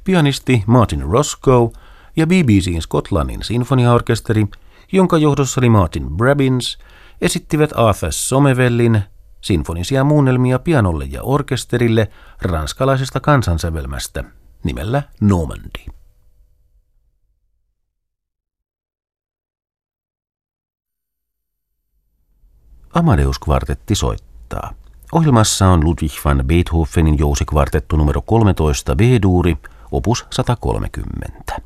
pianisti Martin Roscoe ja BBC:n Skotlannin sinfoniaorkesteri, jonka johdossa oli Martin Brabbins, esittivät Arthur Sommervellin sinfonisia muunnelmia pianolle ja orkesterille ranskalaisesta kansansävelmästä nimellä Normandy. Amadeus-kvartetti soittaa. Ohjelmassa on Ludwig van Beethovenin jousikvartettu numero 13 B-duuri, opus 130.